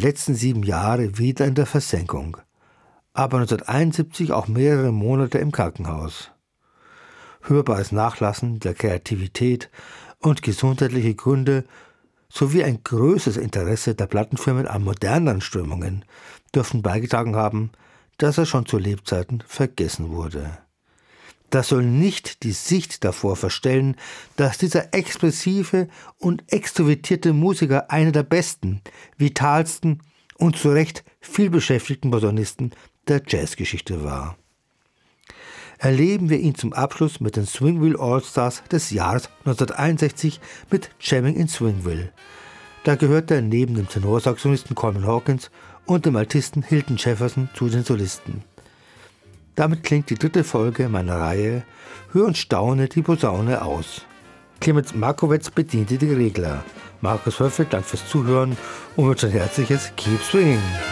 letzten 7 Jahre wieder in der Versenkung, aber 1971 auch mehrere Monate im Krankenhaus. Hörbares Nachlassen der Kreativität und gesundheitliche Gründe sowie ein größeres Interesse der Plattenfirmen an moderneren Strömungen dürften beigetragen haben, dass er schon zu Lebzeiten vergessen wurde. Das soll nicht die Sicht davor verstellen, dass dieser expressive und extrovertierte Musiker einer der besten, vitalsten und zu Recht vielbeschäftigten Posaunisten der Jazzgeschichte war. Erleben wir ihn zum Abschluss mit den Swingville All-Stars des Jahres 1961 mit Jamming in Swingville. Da gehört er neben dem Tenorsaxophonisten Coleman Hawkins und dem Altisten Hilton Jefferson zu den Solisten. Damit klingt die 3. Folge meiner Reihe Hör und staune die Posaune aus. Clemens Markowitz bediente die Regler. Markus Höfel dankt fürs Zuhören und wünscht ein herzliches Keep Swinging.